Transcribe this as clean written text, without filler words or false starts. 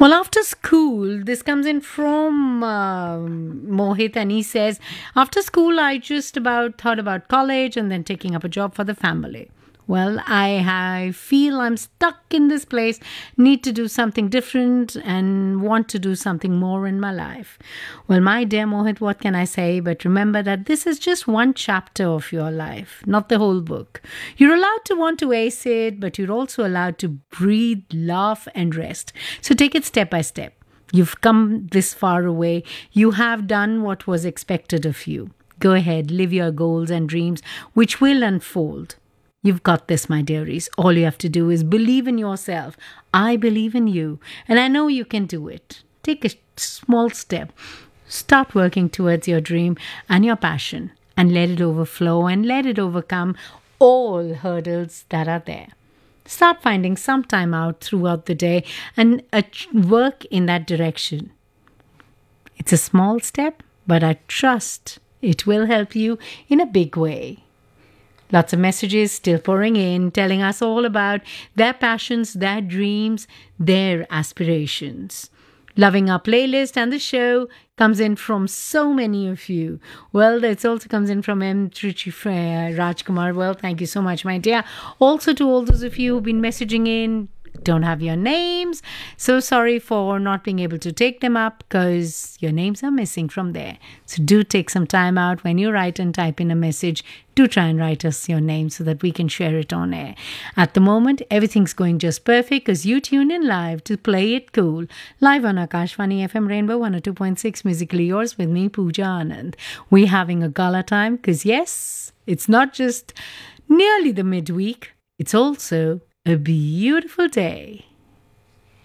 Well, after school, this comes in from Mohit, and he says, after school, I just about thought about college and then taking up a job for the family. Well, I feel I'm stuck in this place, need to do something different, and want to do something more in my life. Well, my dear Mohit, what can I say? But remember that this is just one chapter of your life, not the whole book. You're allowed to want to ace it, but you're also allowed to breathe, laugh, and rest. So take it step by step. You've come this far away. You have done what was expected of you. Go ahead, live your goals and dreams, which will unfold. You've got this, my dearies. All you have to do is believe in yourself. I believe in you, and I know you can do it. Take a small step. Start working towards your dream and your passion, and let it overflow and let it overcome all hurdles that are there. Start finding some time out throughout the day and work in that direction. It's a small step, but I trust it will help you in a big way. Lots of messages still pouring in, telling us all about their passions, their dreams, their aspirations. Loving our playlist and the show comes in from so many of you. Well, it also comes in from M. Trichy Rajkumar. Well, thank you so much, my dear. Also to all those of you who've been messaging in, don't have your names. So sorry for not being able to take them up because your names are missing from there. So do take some time out when you write and type in a message. Do try and write us your name so that we can share it on air. At the moment, everything's going just perfect because you tune in live to play it cool. Live on Akashvani FM Rainbow 102.6, musically yours with me, Pooja Anand. We're having a gala time because yes, it's not just nearly the midweek. It's also a beautiful day.